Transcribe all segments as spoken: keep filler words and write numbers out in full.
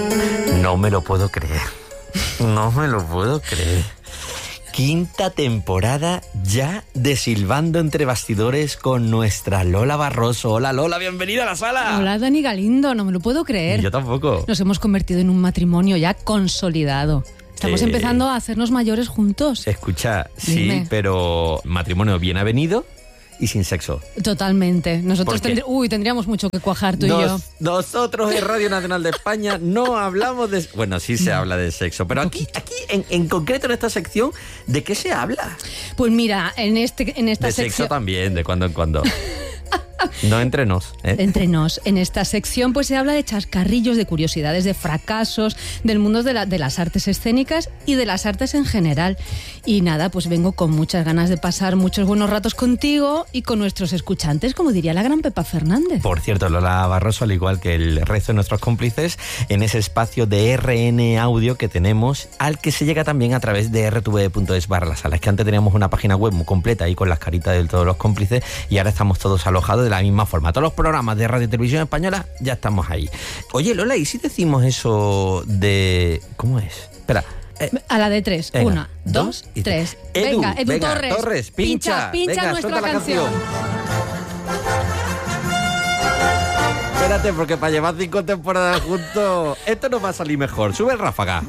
No me lo puedo creer. No me lo puedo creer. Quinta temporada ya de Silbando entre Bastidores con nuestra Lola Barroso. Hola Lola, bienvenida a la sala. Hola Dani Galindo, no me lo puedo creer. Yo tampoco. Nos hemos convertido en un matrimonio ya consolidado. Estamos eh, empezando a hacernos mayores juntos. Escucha, Dime. Sí, pero matrimonio bien avenido y sin sexo. Totalmente. Nosotros tendrí- Uy, tendríamos mucho que cuajar tú Nos, y yo. Nosotros en Radio Nacional de España no hablamos de... Bueno, sí se habla de sexo, pero aquí, aquí en, en concreto en esta sección, ¿de qué se habla? Pues mira, en, este, en esta de sección... De sexo también, de cuando en cuando. No entre nos, ¿eh? Entre nos. En esta sección pues se habla de chascarrillos, de curiosidades, de fracasos, del mundo de, la, de las artes escénicas y de las artes en general. Y nada, pues vengo con muchas ganas de pasar muchos buenos ratos contigo y con nuestros escuchantes, como diría la gran Pepa Fernández. Por cierto, Lola Barroso, al igual que el resto de nuestros cómplices, en ese espacio de R N Audio que tenemos, al que se llega también a través de r t v punto es barra la sala. Es que antes teníamos una página web muy completa ahí con las caritas de todos los cómplices y ahora estamos todos alojados de la misma forma. Todos los programas de Radio y Televisión Española ya estamos ahí. Oye, Lola, ¿y si decimos eso de... ¿Cómo es? Espera. Eh, a la de tres. Venga, Una, dos, y tres. Edu, venga, Edu venga, Torres. Torres, pincha. Pincha, pincha venga, nuestra suelta canción. La canción. Espérate, porque para llevar cinco temporadas juntos, esto nos va a salir mejor. Sube el ráfaga.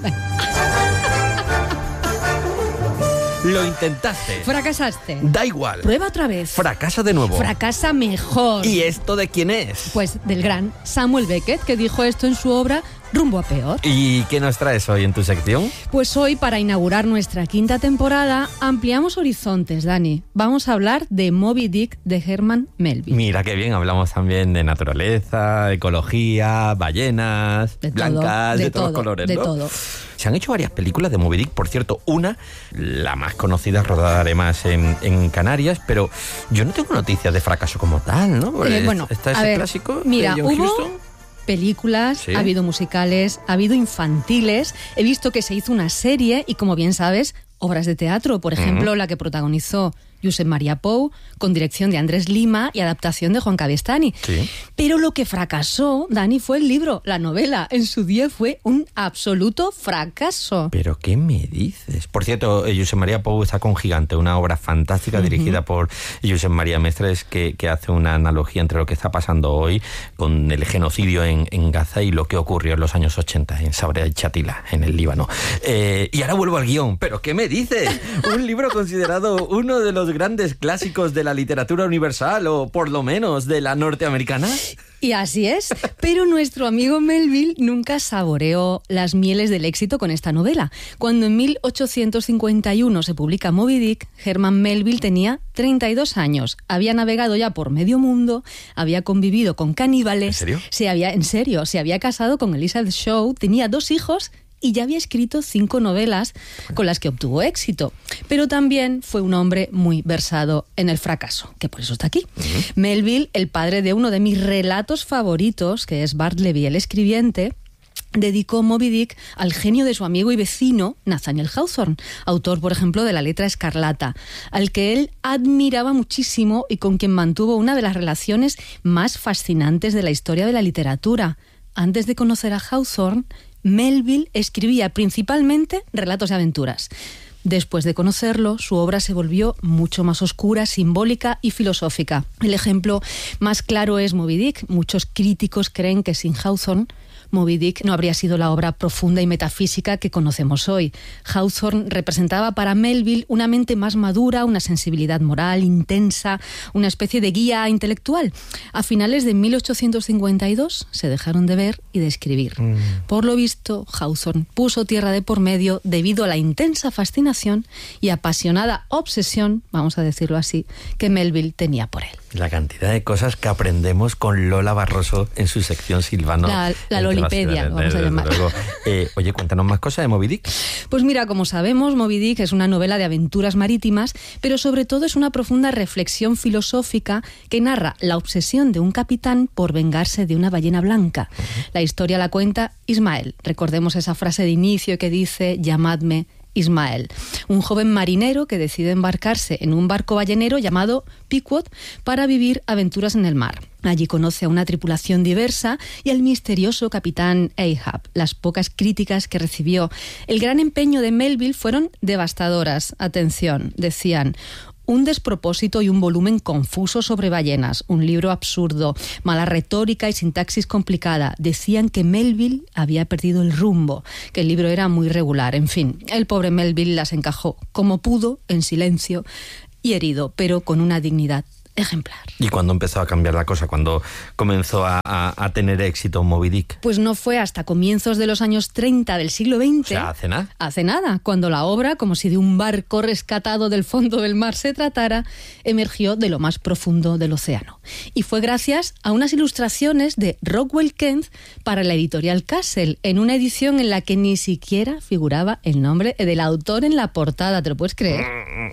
Lo intentaste. Fracasaste. Da igual. Prueba otra vez. Fracasa de nuevo. Fracasa mejor. ¿Y esto de quién es? Pues del gran Samuel Beckett, que dijo esto en su obra Rumbo a Peor. ¿Y qué nos traes hoy en tu sección? Pues hoy, para inaugurar nuestra quinta temporada, ampliamos horizontes, Dani. Vamos a hablar de Moby Dick de Herman Melville. Mira qué bien, hablamos también de naturaleza, ecología, ballenas, de blancas, todo, de, de todos todo, los colores, de ¿no? todo. Se han hecho varias películas de Moby Dick, por cierto, una, la más conocida, rodada además en, en Canarias, pero yo no tengo noticias de fracaso como tal, ¿no? Eh, bueno, ¿Está ese a ver, clásico mira, de John hubo Huston? películas, ¿Sí? Ha habido musicales, ha habido infantiles, he visto que se hizo una serie y, como bien sabes, obras de teatro, por ejemplo, uh-huh. la que protagonizó Josep Maria Pou, con dirección de Andrés Lima y adaptación de Juan Cavestany. Sí. Pero lo que fracasó, Dani, fue el libro, la novela. En su día fue un absoluto fracaso. ¿Pero qué me dices? Por cierto, Josep Maria Pou está con Gigante, una obra fantástica uh-huh. dirigida por Josep María Mestres, que, que hace una analogía entre lo que está pasando hoy con el genocidio en, en Gaza y lo que ocurrió en los años ochenta en Sabra y Chatila, en el Líbano. Eh, y ahora vuelvo al guión. ¿Pero qué me dices? Un libro considerado uno de los grandes clásicos de la literatura universal, o por lo menos de la norteamericana. Y así es, pero nuestro amigo Melville nunca saboreó las mieles del éxito con esta novela. Cuando en mil ochocientos cincuenta y uno se publica Moby Dick, Herman Melville tenía treinta y dos años. Había navegado ya por medio mundo, había convivido con caníbales. ¿En serio? Se había, en serio, se había casado con Elizabeth Shaw, tenía dos hijos y ya había escrito cinco novelas con las que obtuvo éxito. Pero también fue un hombre muy versado en el fracaso, que por eso está aquí. Uh-huh. Melville, el padre de uno de mis relatos favoritos, que es Bartleby el escribiente, dedicó Moby Dick al genio de su amigo y vecino Nathaniel Hawthorne, autor, por ejemplo, de La letra escarlata, al que él admiraba muchísimo y con quien mantuvo una de las relaciones más fascinantes de la historia de la literatura. Antes de conocer a Hawthorne, Melville escribía principalmente relatos de aventuras. Después de conocerlo, su obra se volvió mucho más oscura, simbólica y filosófica. El ejemplo más claro es Moby Dick. Muchos críticos creen que sin Hawthorne, Moby Dick no habría sido la obra profunda y metafísica que conocemos hoy. Hawthorne representaba para Melville una mente más madura, una sensibilidad moral intensa, una especie de guía intelectual. A finales de mil ochocientos cincuenta y dos se dejaron de ver y de escribir. Mm. Por lo visto, Hawthorne puso tierra de por medio debido a la intensa fascinación y apasionada obsesión, vamos a decirlo así, que Melville tenía por él. La cantidad de cosas que aprendemos con Lola Barroso en su sección Silvano. La, la Lolipedia, vamos a llamar. Eh, oye, cuéntanos más cosas de Moby Dick. Pues mira, como sabemos, Moby Dick es una novela de aventuras marítimas, pero sobre todo es una profunda reflexión filosófica que narra la obsesión de un capitán por vengarse de una ballena blanca. Uh-huh. La historia la cuenta Ismael. Recordemos esa frase de inicio que dice: llamadme Ismael, un joven marinero que decide embarcarse en un barco ballenero llamado Pequod para vivir aventuras en el mar. Allí conoce a una tripulación diversa y al misterioso capitán Ahab. Las pocas críticas que recibió el gran empeño de Melville fueron devastadoras. Atención, decían: un despropósito y un volumen confuso sobre ballenas, un libro absurdo, mala retórica y sintaxis complicada. Decían que Melville había perdido el rumbo, que el libro era muy regular. En fin, el pobre Melville las encajó como pudo, en silencio y herido, pero con una dignidad ejemplar. ¿Y cuándo empezó a cambiar la cosa? ¿Cuándo comenzó a, a, a tener éxito Moby Dick? Pues no fue hasta comienzos de los años treinta del siglo veinte. O sea, hace nada. Hace nada, cuando la obra, como si de un barco rescatado del fondo del mar se tratara, emergió de lo más profundo del océano. Y fue gracias a unas ilustraciones de Rockwell Kent para la editorial Castle, en una edición en la que ni siquiera figuraba el nombre del autor en la portada, ¿te lo puedes creer?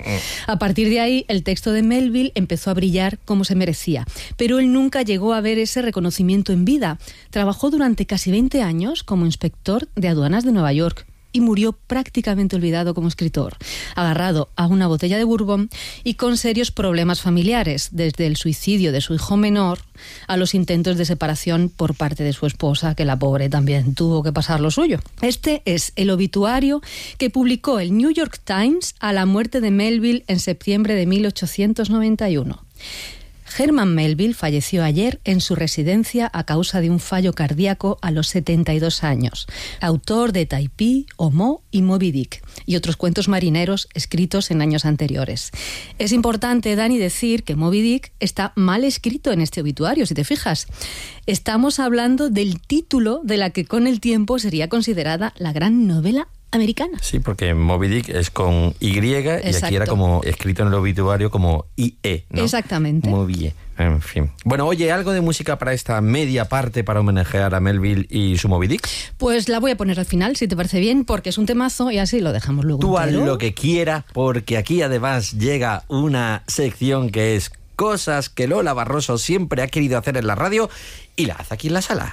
A partir de ahí, el texto de Melville empezó a brillar como se merecía, pero él nunca llegó a ver ese reconocimiento en vida. Trabajó durante casi veinte años como inspector de aduanas de Nueva York y murió prácticamente olvidado como escritor, agarrado a una botella de bourbon y con serios problemas familiares, desde el suicidio de su hijo menor a los intentos de separación por parte de su esposa, que la pobre también tuvo que pasar lo suyo. Este es el obituario que publicó el New York Times a la muerte de Melville en septiembre de mil ochocientos noventa y uno. Herman Melville falleció ayer en su residencia a causa de un fallo cardíaco a los setenta y dos años. Autor de Typee, Homo y Moby Dick y otros cuentos marineros escritos en años anteriores. Es importante, Dani, decir que Moby Dick está mal escrito en este obituario, si te fijas. Estamos hablando del título de la que con el tiempo sería considerada la gran novela americana. Sí, porque Moby Dick es con Y. Exacto. Y aquí era como escrito en el obituario como I E, ¿no? Exactamente. Moby, en fin. Bueno, oye, ¿algo de música para esta media parte para homenajear a Melville y su Moby Dick? Pues la voy a poner al final, si te parece bien, porque es un temazo y así lo dejamos luego. Tú haz entero. lo que quieras, porque aquí además llega una sección que es cosas que Lola Barroso siempre ha querido hacer en la radio y la hace aquí en la sala.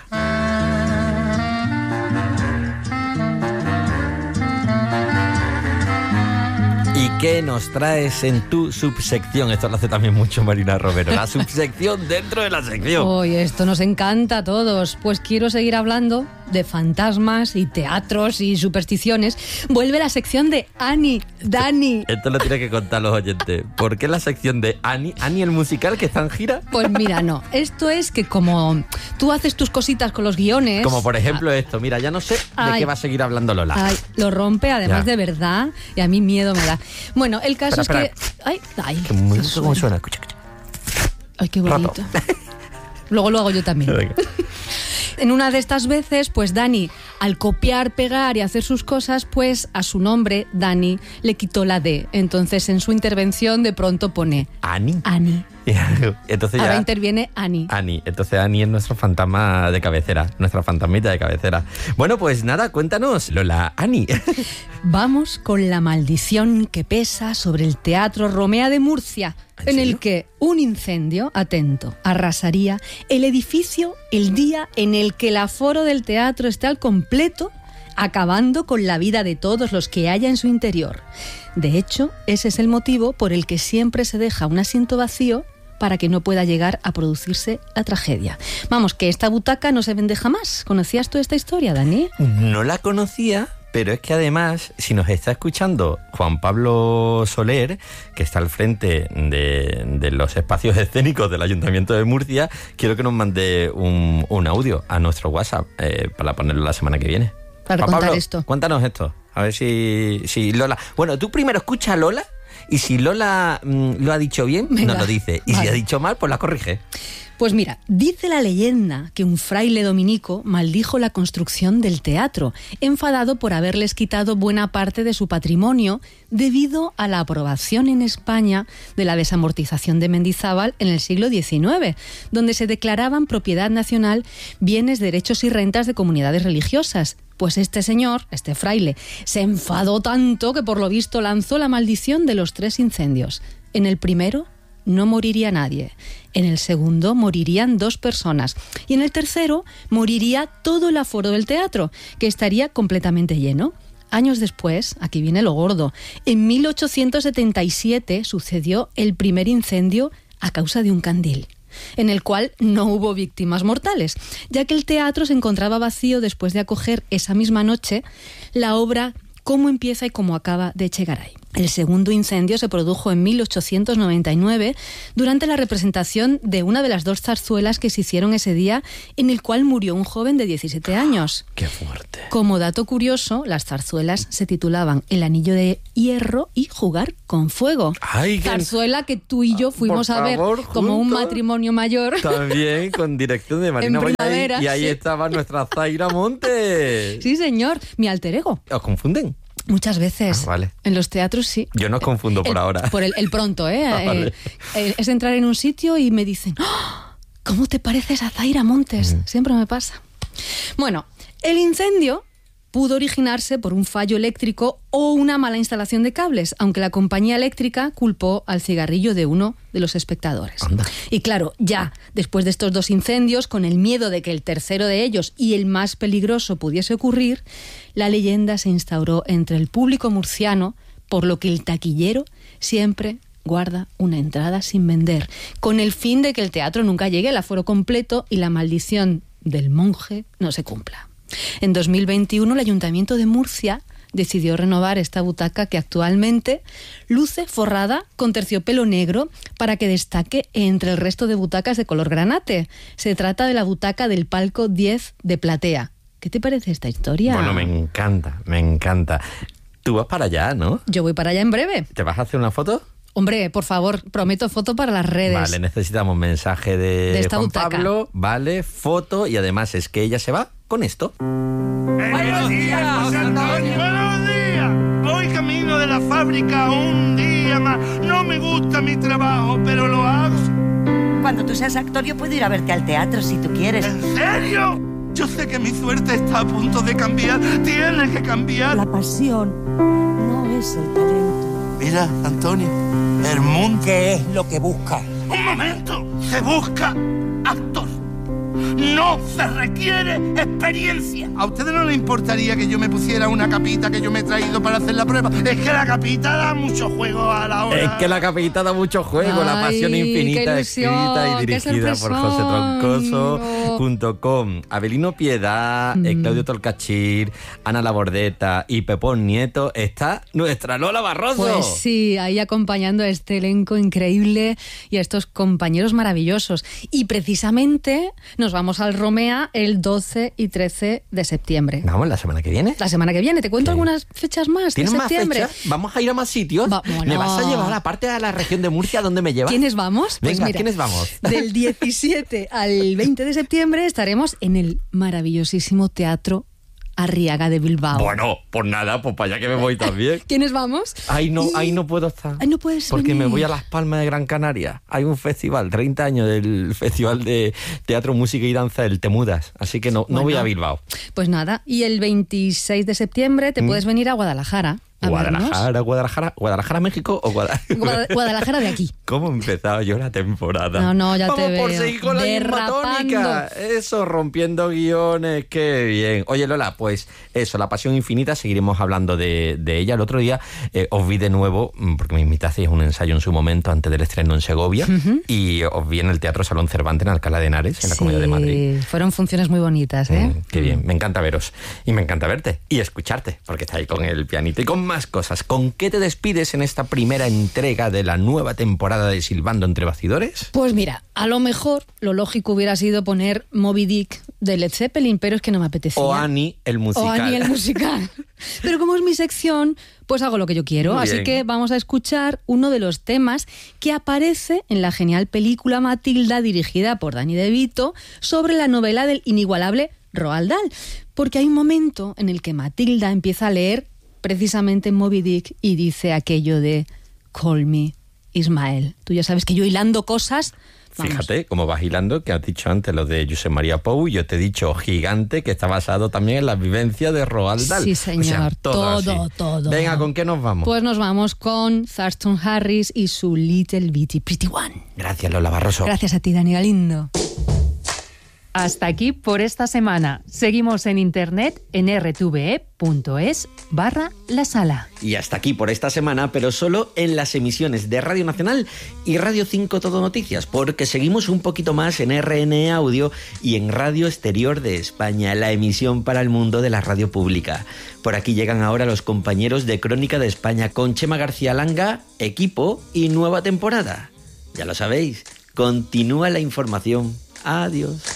¿Y qué nos traes en tu subsección? Esto lo hace también mucho Marina Romero. La subsección dentro de la sección. Hoy esto nos encanta a todos. Pues quiero seguir hablando de fantasmas y teatros y supersticiones. Vuelve la sección de Annie, Dani. Esto lo tiene que contar los oyentes. ¿Por qué la sección de Annie? ¿Annie el musical que está en gira? Pues mira, no. Esto es que como tú haces tus cositas con los guiones... Como por ejemplo ah, esto. Mira, ya no sé de ay, qué va a seguir hablando Lola. Ay, lo rompe además ya. de verdad y a mí miedo me da. Bueno, el caso espera, es espera. que... Ay, ay. Qué muy, ¿Cómo suena? Escucha, escucha. Ay, qué bonito. Luego lo hago yo también. En una de estas veces, pues Dani, al copiar, pegar y hacer sus cosas, pues a su nombre, Dani, le quitó la D. Entonces, en su intervención, de pronto pone... ¿Annie? Annie. Entonces Ahora ya... interviene Annie. Annie. Entonces Annie es nuestro fantasma de cabecera, nuestra fantasmita de cabecera. Bueno, pues nada, cuéntanos, Lola, Annie. Vamos con la maldición que pesa sobre el Teatro Romea de Murcia, ¿En, en el que un incendio, atento, arrasaría el edificio el día en el que el aforo del teatro está al completo, acabando con la vida de todos los que haya en su interior. De hecho, ese es el motivo por el que siempre se deja un asiento vacío para que no pueda llegar a producirse la tragedia. Vamos, que esta butaca no se vende jamás. ¿Conocías tú esta historia, Dani? No la conocía, pero es que además, si nos está escuchando Juan Pablo Soler, que está al frente de, de los espacios escénicos del Ayuntamiento de Murcia, quiero que nos mande un, un audio a nuestro WhatsApp eh, para ponerlo la semana que viene. Para Juan contar Pablo, esto. Cuéntanos esto. A ver si, si Lola... Bueno, tú primero escucha a Lola y si Lola mmm, lo ha dicho bien, Venga, nos lo dice. Y vale. si ha dicho mal, pues la corrige. Pues mira, dice la leyenda que un fraile dominico maldijo la construcción del teatro, enfadado por haberles quitado buena parte de su patrimonio debido a la aprobación en España de la desamortización de Mendizábal en el siglo diecinueve, donde se declaraban propiedad nacional bienes, derechos y rentas de comunidades religiosas. Pues este señor, este fraile, se enfadó tanto que por lo visto lanzó la maldición de los tres incendios. En el primero no moriría nadie, en el segundo morirían dos personas y en el tercero moriría todo el aforo del teatro, que estaría completamente lleno. Años después, aquí viene lo gordo, en mil ochocientos setenta y siete sucedió el primer incendio a causa de un candil, en el cual no hubo víctimas mortales, ya que el teatro se encontraba vacío después de acoger esa misma noche la obra Cómo empieza y cómo acaba de Echegaray. El segundo incendio se produjo en mil ochocientos noventa y nueve durante la representación de una de las dos zarzuelas que se hicieron ese día, en el cual murió un joven de diecisiete años. ¡Qué fuerte! Como dato curioso, las zarzuelas se titulaban El Anillo de Hierro y Jugar con Fuego. Ay, que... Zarzuela que tú y yo fuimos Por a ver favor, como un juntos. matrimonio mayor. También con dirección de Marina Boyaín. Y ahí sí. estaba nuestra Zaira Montes. Sí, señor, mi alter ego. ¿Os confunden? Muchas veces. Ah, vale. En los teatros sí. Yo no os confundo por el, ahora. Por el, el pronto, ¿eh? Ah, vale. eh, Es entrar en un sitio y me dicen, ¡oh! ¿Cómo te pareces a Zaira Montes? Mm. Siempre me pasa. Bueno, el incendio pudo originarse por un fallo eléctrico o una mala instalación de cables, aunque la compañía eléctrica culpó al cigarrillo de uno de los espectadores. Anda. Y claro, ya después de estos dos incendios, con el miedo de que el tercero de ellos y el más peligroso pudiese ocurrir, la leyenda se instauró entre el público murciano, por lo que el taquillero siempre guarda una entrada sin vender, con el fin de que el teatro nunca llegue al aforo completo y la maldición del monje no se cumpla. En dos mil veintiuno, el Ayuntamiento de Murcia decidió renovar esta butaca que actualmente luce forrada con terciopelo negro para que destaque entre el resto de butacas de color granate. Se trata de la butaca del palco diez de platea. ¿Qué te parece esta historia? Bueno, me encanta, me encanta. Tú vas para allá, ¿no? Yo voy para allá en breve. ¿Te vas a hacer una foto? Hombre, por favor, prometo foto para las redes. Vale, necesitamos mensaje de, de esta Juan butaca. Pablo, vale, foto, y además es que ella se va con esto. ¡Buenos días, José Antonio! ¡Buenos días! Voy camino de la fábrica un día más. No me gusta mi trabajo, pero lo hago. Cuando tú seas actor, yo puedo ir a verte al teatro si tú quieres. ¿En serio? Yo sé que mi suerte está a punto de cambiar. Tiene que cambiar. La pasión no es el talento. Mira, Antonio, el mundo... ¿Qué es lo que busca? ¡Un momento! Se busca actor. No se requiere experiencia. ¿A ustedes no les importaría que yo me pusiera una capita que yo me he traído para hacer la prueba? Es que la capita da mucho juego a la hora. Es que la capita da mucho juego. Ay, La pasión infinita, qué ilusión, escrita y qué dirigida por josé troncoso punto com. Abelino Piedad, mm. eh, Claudio Tolcachir, Ana Labordeta y Pepón Nieto. Está nuestra Lola Barroso. Pues sí, ahí acompañando a este elenco increíble y a estos compañeros maravillosos. Y precisamente nos vamos al Romea el doce y trece de septiembre. Vamos, la semana que viene. La semana que viene. ¿Te cuento ¿Qué? algunas fechas más de ¿Tienes más septiembre? fechas? ¿Vamos a ir a más sitios? Va, bueno. ¿Me vas a llevar aparte a la región de Murcia donde me llevas? ¿Quiénes vamos? Pues Venga, mira, ¿quiénes vamos? Del diecisiete al veinte de septiembre estaremos en el maravillosísimo Teatro Arriaga de Bilbao. Bueno, pues nada, pues para allá que me voy también. ¿Quiénes vamos? Ahí no, y... ahí no puedo estar. Ahí no puedes Porque venir. me voy a Las Palmas de Gran Canaria. Hay un festival, treinta años del Festival de Teatro, Música y Danza del Temudas. Así que no, Bueno, no voy a Bilbao. Pues nada, y el veintiséis de septiembre te mm. puedes venir a Guadalajara. A Guadalajara, vernos. Guadalajara, Guadalajara, México o Guadalajara. Guadalajara de aquí. ¿Cómo he empezado yo la temporada? No, no, ya Vamos te veo. por seguir con la misma tónica. Eso, rompiendo guiones, qué bien. Oye, Lola, pues eso, La Pasión Infinita, seguiremos hablando de, de ella. El otro día eh, os vi de nuevo, porque me invitasteis a un ensayo en su momento antes del estreno en Segovia, uh-huh. y os vi en el Teatro Salón Cervantes en Alcalá de Henares, en la sí, Comunidad de Madrid. Fueron funciones muy bonitas, ¿eh? Mm, qué bien, me encanta veros y me encanta verte y escucharte, porque está ahí con el pianito y con más cosas. ¿Con qué te despides en esta primera entrega de la nueva temporada de Silbando entre Bastidores? Pues mira, a lo mejor lo lógico hubiera sido poner Moby Dick de Led Zeppelin, pero es que no me apetecía. O Annie el musical. O Annie el musical. Pero como es mi sección, pues hago lo que yo quiero. Muy Así bien. que vamos a escuchar uno de los temas que aparece en la genial película Matilda, dirigida por Danny DeVito, sobre la novela del inigualable Roald Dahl. Porque hay un momento en el que Matilda empieza a leer precisamente Moby Dick y dice aquello de Call me Ismael. Tú ya sabes que yo hilando cosas... Vamos. Fíjate cómo vas hilando, que has dicho antes lo de Josep María Pou, yo te he dicho Gigante, que está basado también en la vivencia de Roald Dahl. Sí, señor, o sea, todo, todo, así. todo. Venga, ¿con qué nos vamos? Pues nos vamos con Thurston Harris y su Little Bitty Pretty One. Gracias, Lola Barroso. Gracias a ti, Dani Galindo. Hasta aquí por esta semana. Seguimos en internet en r t v e punto es barra la sala. Y hasta aquí por esta semana, pero solo en las emisiones de Radio Nacional y Radio cinco Todo Noticias, porque seguimos un poquito más en R N E Audio y en Radio Exterior de España, la emisión para el mundo de la radio pública. Por aquí llegan ahora los compañeros de Crónica de España con Chema García Langa, equipo y nueva temporada. Ya lo sabéis, continúa la información. Adiós.